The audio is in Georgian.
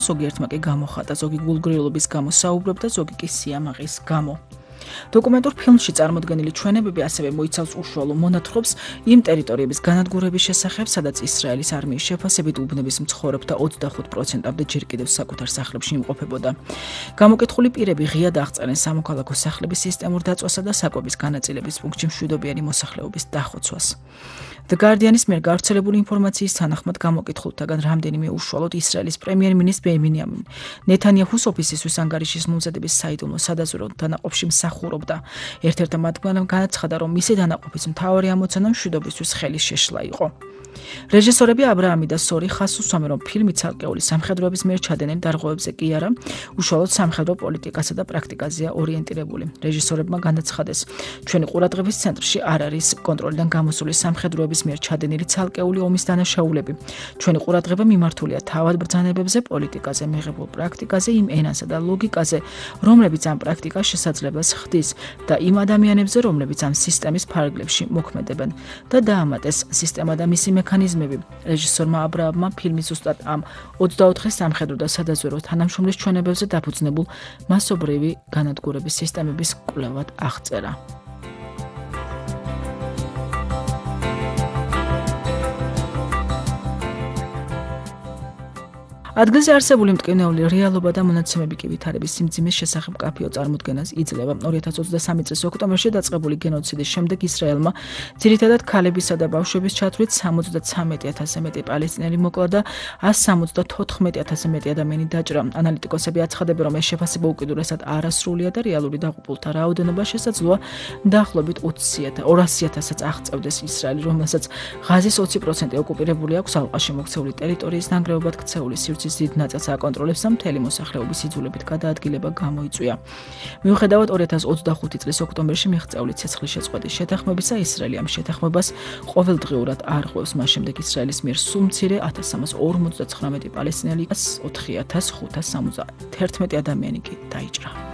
ზოგიერთმა კი გამოხატა, ზოგი გულგრილობის გამო საუბრობდა, ზოგი კი სიამაყის გამო. დოკუმენტურ ფილმში წარმოდგენილი ჩვენებები ასევე მოიცავს უშუალო მონათხრობს იმ ტერიტორიების განადგურების შესახებ, სადაც ისრაელის არმიის შეფასებით უბნების მცხოვრებთა 25%-მდე ჯერ კიდევ საკუთარ სახლებში იმყოფებოდა. გამოკითხული პირები ღიად აღწერენ სამოქალაქო სახლების სისტემურ დაწვასა და საკვების განაწილების პუნქტში მშვიდობიანი მოსახლეობის დახოცვას. The Guardian-ის მიერ გავრცელებული ინფორმაციის თანახმად გამოკითხულთაგან რამდენიმე უშუალოდ ისრაელის პრემიერ-მინისტრ ბენიამინ ნეთანიაჰუს ოფისისთვის ანგარიშის მომზადების საიდუმლო სადაზვერვო დანაყოფში მსახურობდა. ერთ-ერთმა მათგანამ განაცხადა, რომ მისი დანაყოფის მთავარი ამოცანა მშვიდობისთვის ხელის შეშლა იყო. რეჟისორები აბრაამი და სორი ხაზს უსვამენ, რომ ფილმი ცალკეული სამხედროების მიერ ჩადენილ დარღვევებზე კი არა, უშუალოდ სამხედრო პოლიტიკასა და პრაქტიკაზეა ორიენტირებული. რეჟისორებმა განაცხადეს, ჩვენი ყურადღების ცენტრში არ არის კონტროლიდან გამოსული სამხედროების მიერ ჩადენილი ცალკეული ომის დანაშაულები. ჩვენი ყურადღება მიმართულია თავად ბრძანებებზე, პოლიტიკაზე, მიღებულ პრაქტიკაზე, იმ ენასა და ლოგიკაზე, რომლებიც ამ პრაქტიკას შესაძლებას ხდის და იმ ადამიანებზე, რომლებიც ამ სისტემის ფარგლებში მოქმედებენ და დაამატეს სისტემა და მისი მექანიზმები. რეჟისორმა აბრაამმა ფილმის ზუსტად ამ 24 სამხედრო და სადაზვერვო თანამშრომლის ჩვენებებზე დაფუძნებულ მასობრივი განადგურების სისტემების კვლევად აღწერა. ადგილზე არსებული მტკივნეული რეალობა და მონაცემები კი ვითარების სიმძიმის შესახებ კაფეო წარმოდგენას იძლევა. 2023 წლის ოქტომბერში დაწყებული გენოციდის შემდეგ ისრაელმა ძირითადად ქალებისა და ბავშვების ჩათვლით 73,000-ზე მეტი პალესტინელი მოკლა და 174,000-ზე მეტი ადამიანი დაჭრა. ანალიტიკოსები აცხადებენ, რომ ეს შეფასება უკიდურესად არასრულია და რეალური დაღუპულთა რაოდენობა შესაძლოა დაახლოებით 200,000-ს აღწევდეს. ისრაელი, რომელსაც ღაზის 20% ოკუპირებული აქვს, ალყაში მოქცეული ტერიტორიის ნანგრევებად ქცეული სივრცის დიდ ნაწილს აკონტროლებს და მთელი მოსახლეობის იძულებით გადაადგილება გამოიწვია. მიუხედავად 2025 წლის ოქტომბერში მიღწეული ცეცხლის შეწყვეტის შეთანხმებისა, ისრაელი ამ შეთანხმებას ყოველდღიურად არ ყვევს. მას შემდეგ ისრაელის მიერ სულ მცირე 1359 პალესტინელი 4,571 ადამიანი კი დაიჭრა.